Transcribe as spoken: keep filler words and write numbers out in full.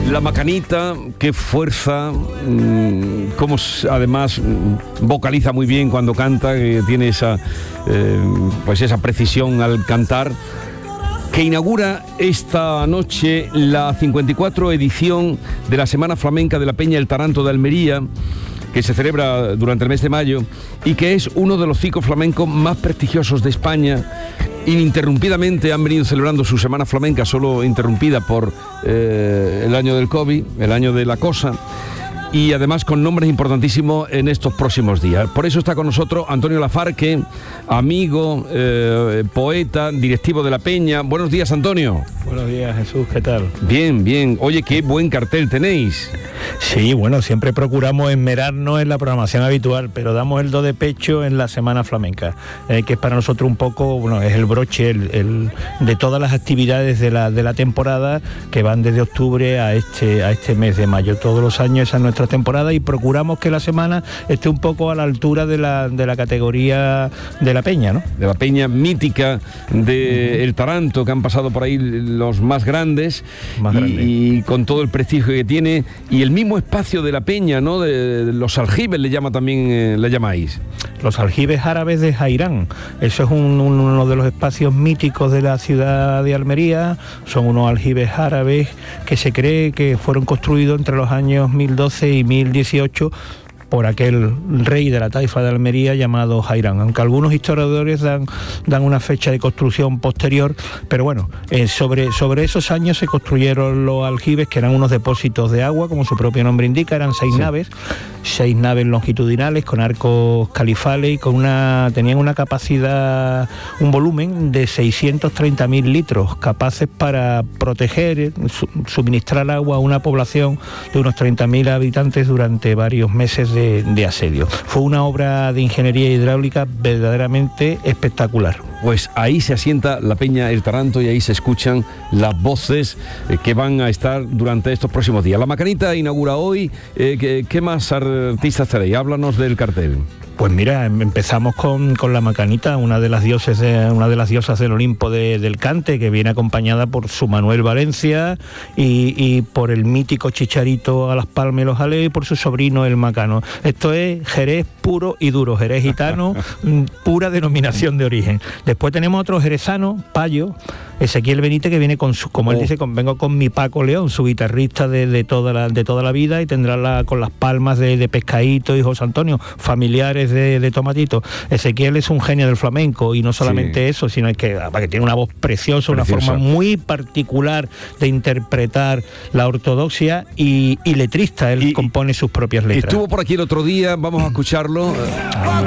La Macanita, qué fuerza, mmm, cómo además vocaliza muy bien cuando canta, que tiene esa, eh, pues esa precisión al cantar, que inaugura esta noche la cincuenta y cuatro edición de la Semana Flamenca de la Peña El Taranto de Almería, que se celebra durante el mes de mayo y que es uno de los ciclos flamencos más prestigiosos de España. Ininterrumpidamente han venido celebrando su Semana Flamenca, solo interrumpida por eh, el año del COVID, el año de la cosa, y además con nombres importantísimos en estos próximos días. Por eso está con nosotros Antonio Lafarque, amigo, eh, poeta, directivo de la Peña. Buenos días, Antonio. Buenos días, Jesús, ¿qué tal? Bien, bien. Oye, qué buen cartel tenéis. Sí, bueno, siempre procuramos esmerarnos en la programación habitual, pero damos el do de pecho en la Semana Flamenca, eh, que es para nosotros un poco, bueno, es el broche el, el, de todas las actividades de la, de la temporada, que van desde octubre a este, a este mes de mayo. Todos los años esa es nuestra temporada y procuramos que la semana esté un poco a la altura de la, de la categoría de la Peña, ¿no? De la Peña mítica de uh-huh. El Taranto, que han pasado por ahí los más grandes, más y, grande. y con todo el prestigio que tiene, y el mismo espacio de la Peña, ¿no? De, de los aljibes le llama también, eh, le llamáis. Los aljibes árabes de Jairán, eso es un, un, uno de los espacios míticos de la ciudad de Almería. Son unos aljibes árabes que se cree que fueron construidos entre los años mil doce y mil dieciocho por aquel rey de la taifa de Almería llamado Jairán, aunque algunos historiadores dan, dan una fecha de construcción posterior, pero bueno, eh, sobre, sobre esos años se construyeron los aljibes, que eran unos depósitos de agua, como su propio nombre indica. Eran seis sí. naves, seis naves longitudinales con arcos califales y con una, tenían una capacidad, un volumen de seiscientos treinta mil litros, capaces para proteger, su, suministrar agua a una población de unos treinta mil habitantes durante varios meses de De, de asedio. Fue una obra de ingeniería hidráulica verdaderamente espectacular. Pues ahí se asienta la Peña El Taranto y ahí se escuchan las voces eh, que van a estar durante estos próximos días. La Macanita inaugura hoy. Eh, ¿qué, ¿Qué más artistas tenéis? Háblanos del cartel. Pues mira, empezamos con, con la Macanita, una de las dioses de, una de las diosas del Olimpo de, del cante, que viene acompañada por su Manuel Valencia y, y por el mítico Chicharito a las Palmas y los Aleos y por su sobrino el Macano. Esto es Jerez puro y duro, Jerez gitano, pura denominación de origen. Después tenemos otro jerezano, Payo, Ezequiel Benítez, que viene con su, como oh. él dice, con, vengo con mi Paco León, su guitarrista de, de, toda, la, de toda la vida, y tendrá la, con las palmas de, de Pescadito y José Antonio, familiares de, de Tomatito. Ezequiel es un genio del flamenco, y no solamente sí. eso, sino que, que tiene una voz preciosa, preciosa, una forma muy particular de interpretar la ortodoxia, y, y letrista, él y, compone sus propias letras. Estuvo por aquí el otro día, vamos a escucharlo.